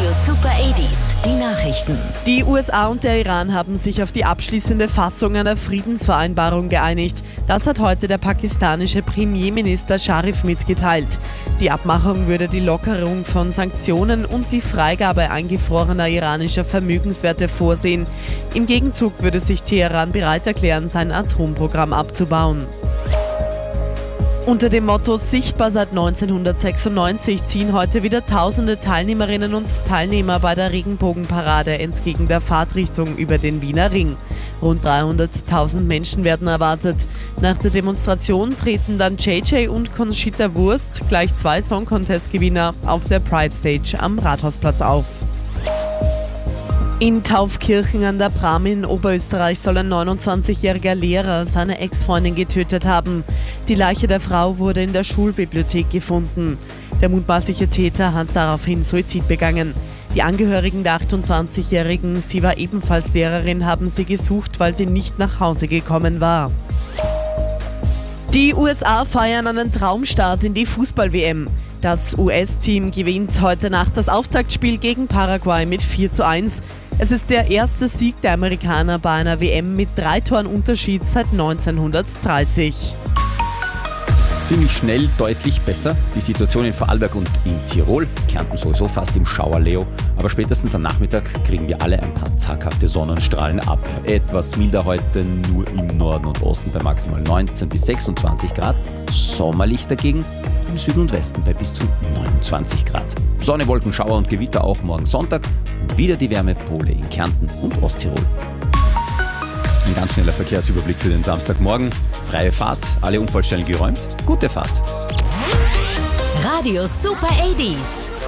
Radio Super 80s, die Nachrichten. Die USA und der Iran haben sich auf die abschließende Fassung einer Friedensvereinbarung geeinigt. Das hat heute der pakistanische Premierminister Sharif mitgeteilt. Die Abmachung würde die Lockerung von Sanktionen und die Freigabe eingefrorener iranischer Vermögenswerte vorsehen. Im Gegenzug würde sich Teheran bereit erklären, sein Atomprogramm abzubauen. Unter dem Motto Sichtbar seit 1996 ziehen heute wieder tausende Teilnehmerinnen und Teilnehmer bei der Regenbogenparade entgegen der Fahrtrichtung über den Wiener Ring. Rund 300.000 Menschen werden erwartet. Nach der Demonstration treten dann JJ und Conchita Wurst, gleich 2 Song-Contest-Gewinner, auf der Pride Stage am Rathausplatz auf. In Taufkirchen an der Bram in Oberösterreich soll ein 29-jähriger Lehrer seine Ex-Freundin getötet haben. Die Leiche der Frau wurde in der Schulbibliothek gefunden. Der mutmaßliche Täter hat daraufhin Suizid begangen. Die Angehörigen der 28-Jährigen, sie war ebenfalls Lehrerin, haben sie gesucht, weil sie nicht nach Hause gekommen war. Die USA feiern einen Traumstart in die Fußball-WM. Das US-Team gewinnt heute Nacht das Auftaktspiel gegen Paraguay mit 4:1. Es ist der erste Sieg der Amerikaner bei einer WM mit 3 Toren Unterschied seit 1930. Ziemlich schnell deutlich besser die Situation in Vorarlberg und in Tirol. Kärnten sowieso fast im Schauerleo. Aber spätestens am Nachmittag kriegen wir alle ein paar zaghafte Sonnenstrahlen ab. Etwas milder heute, nur im Norden und Osten bei maximal 19 bis 26 Grad. Sommerlich dagegen im Süden und Westen bei bis zu 29 Grad. Sonne, Wolken, Schauer und Gewitter auch morgen Sonntag. Und wieder die Wärmepole in Kärnten und Osttirol. Ein ganz schneller Verkehrsüberblick für den Samstagmorgen. Freie Fahrt, alle Unfallstellen geräumt. Gute Fahrt. Radio Super 80s.